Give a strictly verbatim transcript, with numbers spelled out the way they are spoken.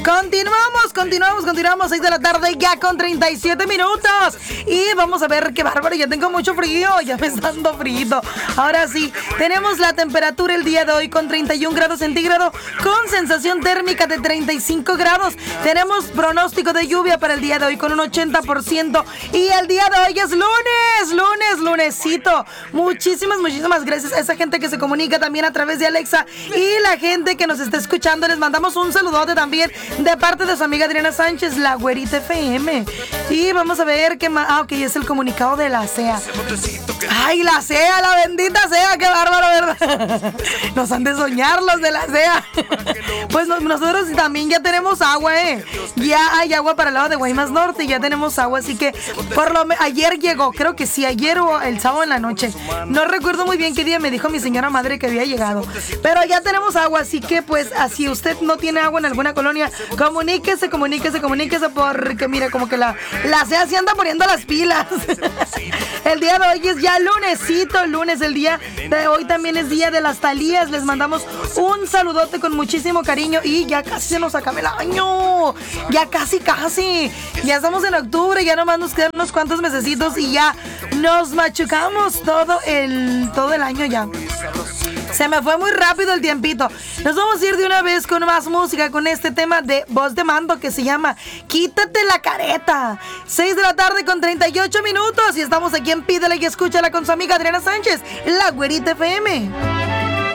Continuamos, continuamos, continuamos. seis de la tarde ya con treinta y siete minutos. Y vamos a ver qué bárbaro. Ya tengo mucho frío. Ya me está dando frío. Ahora sí, tenemos la temperatura el día de hoy con treinta y un grados centígrados. Con sensación térmica de treinta y cinco grados. Tenemos pronóstico de lluvia para el día de hoy con un ochenta por ciento. Y el día de hoy es lunes, lunes, lunesito. Muchísimas, muchísimas gracias a esa gente que se comunica también a través de Alexa. Y la gente que nos está escuchando. Les mandamos un saludote también de parte de su amiga Adriana Sánchez, la Güerita F M. Y vamos a ver qué más. Ah, ok, es el comunicado de la C E A. Ay, la C E A, la bendita C E A, qué bárbaro, ¿verdad? Nos han de soñar los de la C E A. Pues no, nosotros también ya tenemos agua, ¿eh? Ya hay agua para el lado de Guaymas Norte, ya tenemos agua, así que por lo menos ayer llegó, creo que sí, ayer o el sábado en la noche. No recuerdo muy bien qué día me dijo mi señora madre que había llegado. Pero ya tenemos agua, así que pues así usted no tiene agua en alguna colonia, comuníquese, comuníquese, comuníquese, porque mire, como que la, la C E A se anda poniendo las pilas. El día de hoy es ya lunesito, lunes, el día de hoy también es día de las Talías. Les mandamos un saludote con muchísimo cariño y ya casi se nos acaba el año. Ya casi, casi. Ya estamos en octubre, ya nomás nos quedan unos cuantos mesecitos y ya nos machucamos todo el, todo el año ya. Se me fue muy rápido el tiempito. Nos vamos a ir de una vez con más música, con este tema de voz de mando que se llama Quítate la careta. seis de la tarde con treinta y ocho minutos y estamos aquí en Pídele y Escúchala con su amiga Adriana Sánchez, la Güerita F M.